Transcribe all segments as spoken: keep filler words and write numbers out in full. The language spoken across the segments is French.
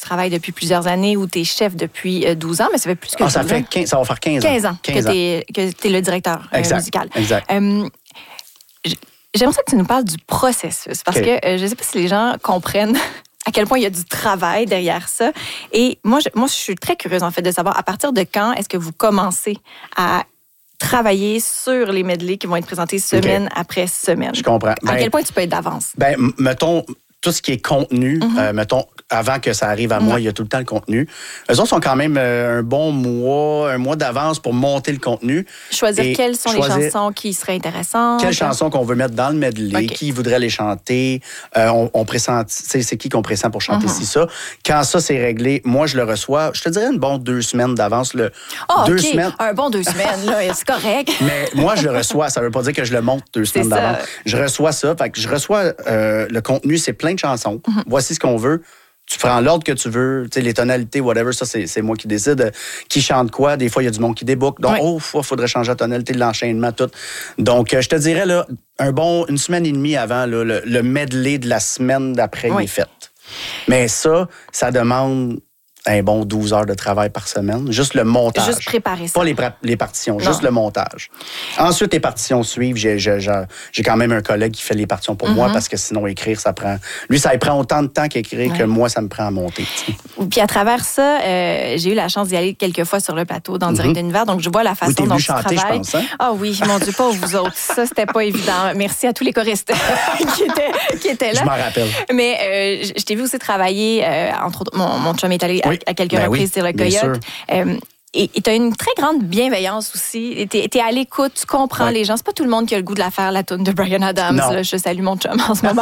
travailles depuis plusieurs années ou tu es chef depuis douze ans, mais ça fait plus que ah, ça fait quinze, ça va faire quinze ans. quinze ans quinze que tu es, que t'es le directeur exact, euh, musical. Exact. Euh, j'aimerais ça que tu nous parles du processus, parce okay. que euh, je ne sais pas si les gens comprennent à quel point il y a du travail derrière ça. Et moi, je, moi, je suis très curieuse, en fait, de savoir à partir de quand est-ce que vous commencez à travailler sur les medleys qui vont être présentés semaine okay. après semaine. Je comprends. À ben, quel point tu peux être d'avance? Ben, mettons, tout ce qui est contenu, mm-hmm. euh, mettons, avant que ça arrive à moi, mm-hmm. il y a tout le temps le contenu. Eux autres sont quand même euh, un bon mois, un mois d'avance pour monter le contenu. Choisir et quelles sont choisir les chansons qui seraient intéressantes. Quelles chansons qu'on veut mettre dans le medley, okay. qui voudrait les chanter, euh, on, on pressent, c'est qui qu'on pressent pour chanter mm-hmm. ci, ça. Quand ça, c'est réglé, moi, je le reçois, je te dirais une bonne deux semaines d'avance. Le, oh, deux okay. semaines. Un bon deux semaines, là, c'est correct. Mais moi, je le reçois. Ça veut pas dire que je le monte deux semaines d'avance. Je reçois ça. Fait que je reçois euh, le contenu, c'est plein de chansons. Mm-hmm. Voici ce qu'on veut. Tu prends l'ordre que tu veux, tu sais, les tonalités, whatever, ça, c'est, c'est moi qui décide. Euh, qui chante quoi? Des fois, il y a du monde qui déboucle. Donc, oui. oh, il faudrait changer la tonalité de l'enchaînement, tout. Donc, euh, je te dirais, là, un bon, une semaine et demie avant, là, le, le medley de la semaine d'après, oui. il est fait. Mais ça, ça demande un bon douze heures de travail par semaine. Juste le montage. Juste préparer ça. Pas les, les partitions, non. juste le montage. Ensuite, les partitions suivent. J'ai, j'ai, j'ai quand même un collègue qui fait les partitions pour mm-hmm. moi parce que sinon, écrire, ça prend... Lui, ça prend autant de temps qu'écrire ouais. que moi, ça me prend à monter. T'sais. Puis à travers ça, euh, j'ai eu la chance d'y aller quelques fois sur le plateau dans mm-hmm. Direct d'Univers, donc je vois la façon oui, dont tu chanter, je pense. Hein? Ah oui, mon Dieu, pas vous autres. Ça, c'était pas évident. Merci à tous les choristes qui, étaient, qui étaient là. Je m'en rappelle. Mais euh, je t'ai vu aussi travailler, euh, entre autres, mon, mon chum est allé oui. à, à quelques ben reprises. Oui. Le Coyote. Euh, et tu as une très grande bienveillance aussi. Tu es à l'écoute, tu comprends ouais. les gens. C'est pas tout le monde qui a le goût de la faire, la toune de Bryan Adams. Là, je salue mon chum en ce moment.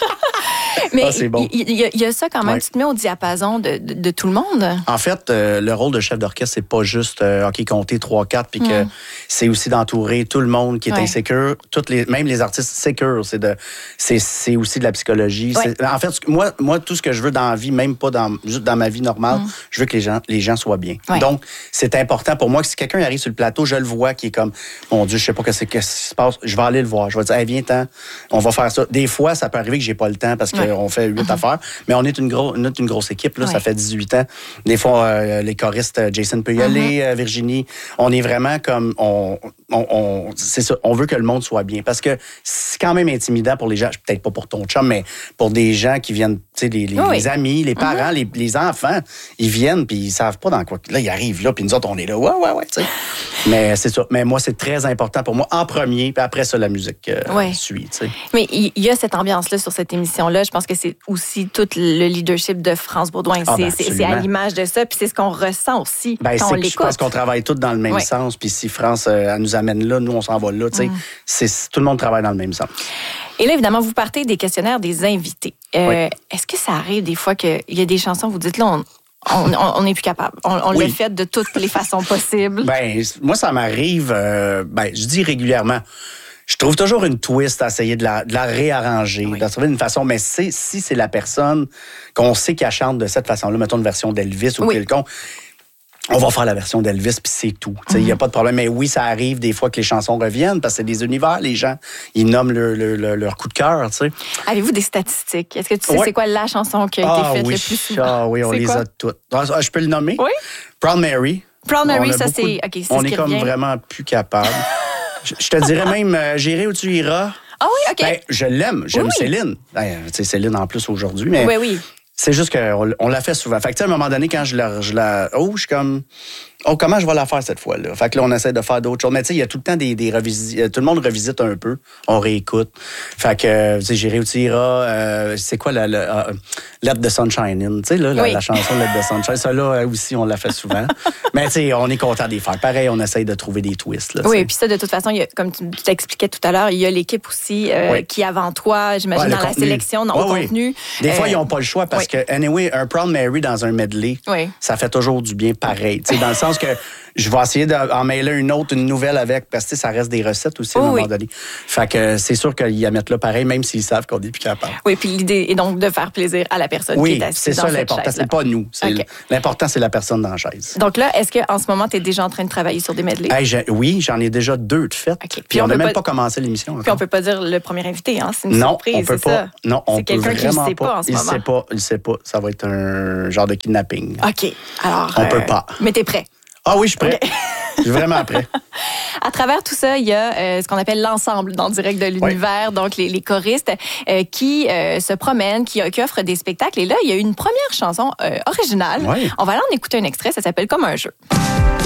Mais il ah, bon. y, y, y a ça quand même, ouais. tu te mets au diapason de, de, de tout le monde. En fait, euh, le rôle de chef d'orchestre, c'est pas juste euh, OK, compter trois quatre, puis mm. que c'est aussi d'entourer tout le monde qui est ouais. insécure, toutes les, même les artistes sécures, c'est, de, c'est, c'est aussi de la psychologie. Ouais. C'est, en fait, moi, moi, tout ce que je veux dans la vie, même pas dans, juste dans ma vie normale, mm. je veux que les gens, les gens soient bien. Ouais. Donc, c'est important pour moi que si quelqu'un arrive sur le plateau, je le vois qui est comme, mon Dieu, je sais pas ce qui se passe, je vais aller le voir. Je vais dire, hey, viens-t'en, on va faire ça. Des fois, ça peut arriver que j'ai pas le temps parce qu'on ouais. fait huit mm-hmm. affaires, mais on est une, gros, on est une grosse équipe, là, ouais. ça fait dix-huit ans. Des fois, euh, les choristes, Jason peut y aller, mm-hmm. euh, Virginie, on est vraiment comme, on, on, on, c'est ça, on veut que le monde soit bien parce que c'est quand même intimidant pour les gens, peut-être pas pour ton chum, mais pour des gens qui viennent, tu sais, les, les, oui. les amis, les parents, mm-hmm. les, les enfants, ils viennent puis ils savent pas dans quoi. Là, ils arrivent là, puis nous autres, on est là, ouais, ouais, ouais, tu sais. Mais c'est ça. Mais moi, c'est très important pour moi en premier, puis après ça, la musique euh, ouais. suit, tu sais. Mais il y a cette ambiance-là sur cette émission-là. Je pense que c'est aussi tout le leadership de France Baudouin. Ah, ben, c'est, c'est à l'image de ça, puis c'est ce qu'on ressent aussi ben, quand on l'écoute. Je pense qu'on travaille tous dans le même ouais. sens, puis si France euh, elle nous amène là, nous, on s'en va là, tu sais. Mm. C'est, tout le monde travaille dans le même sens. Et là, évidemment, vous partez des questionnaires des invités. Euh, oui. Est-ce que ça arrive des fois qu'il y a des chansons, vous dites là, on... On n'est plus capable. On, on oui. l'a fait de toutes les façons possibles. Ben, moi, ça m'arrive, euh, ben, je dis régulièrement. Je trouve toujours une twist à essayer de la, de la réarranger, oui. de la trouver d'une façon. Mais c'est, si c'est la personne qu'on sait qu'elle chante de cette façon-là, mettons une version d'Elvis ou oui. quelconque, on va faire la version d'Elvis, puis c'est tout. Il n'y mm-hmm. a pas de problème. Mais oui, ça arrive des fois que les chansons reviennent, parce que c'est des univers, les gens, ils nomment leur, leur, leur coup de cœur. T'sais. Avez-vous des statistiques? Est-ce que tu sais ouais. c'est quoi la chanson qui a ah, été faite oui. le plus souvent? Ah oui, on c'est les quoi? a toutes. Ah, je peux le nommer? Oui. Proud Mary. Proud Mary, ça c'est... De... Okay, c'est on ce est qui comme revient. vraiment plus capable. je, je te dirais même, euh, J'irai où tu iras. Ah oui, OK. Ben, je l'aime, j'aime oui, oui. Céline. Ben, tu sais, Céline en plus aujourd'hui, mais... Oui, oui. C'est juste qu'on on l'a fait souvent. Fait que, tu sais, à un moment donné, quand je la, je la... Oh, je suis comme... Oh, comment je vais la faire cette fois-là? Fait que là, on essaie de faire d'autres choses. Mais tu sais, il y a tout le temps des, des revisites. Tout le monde revisite un peu. On réécoute. Fait que, tu sais, J'irai où tu iras. Euh, c'est quoi la, la uh, Let the Sunshine In? Tu sais, là, la, oui. la chanson Let the Sunshine. Ça, là aussi, on l'a fait souvent. Mais tu sais, on est content de les faire. Pareil, on essaie de trouver des twists. Là, oui, puis ça, de toute façon, il y a, comme tu t'expliquais tout à l'heure, il y a l'équipe aussi euh, oui. qui, avant toi, j'imagine, ouais, dans contenu. La sélection, dans oui, le contenu. Oui. Des euh, fois, ils n'ont pas le choix parce oui. que, anyway, un Proud Mary dans un medley, oui. ça fait toujours du bien pareil. Tu sais, dans le sens que je vais essayer d'en mêler une autre, une nouvelle avec, parce que ça reste des recettes aussi à un oh, moment oui. donné. Fait que c'est sûr qu'ils la mettent là pareil, même s'ils savent qu'on est plus capable. Oui, puis l'idée est donc de faire plaisir à la personne oui, qui est assise c'est dans ça cette l'important. chaise-là. C'est pas nous. C'est okay. L'important, c'est la personne dans la chaise. Donc là, est-ce qu'en ce moment, tu es déjà en train de travailler sur des medleys? Hey, j'ai, oui, j'en ai déjà deux de faites. Okay. Puis, puis on n'a même pas... pas commencé l'émission encore. Puis on peut pas dire le premier invité, hein? C'est une non, surprise, on peut c'est pas. ça? Non, on c'est peut quelqu'un qui ne sait pas, pas en ce il moment. Sait pas, il sait pas. Ça va être un genre de kidnapping. OK. Alors, on euh, peut pas. Mais t'es prêt? Ah oui, je suis prêt. Okay. Je suis vraiment prêt. À travers tout ça, il y a euh, ce qu'on appelle l'ensemble dans Direct de l'univers, oui. donc les, les choristes euh, qui euh, se promènent, qui, qui offrent des spectacles. Et là, il y a une première chanson euh, originale. Oui. On va aller en écouter un extrait, ça s'appelle Comme un jeu.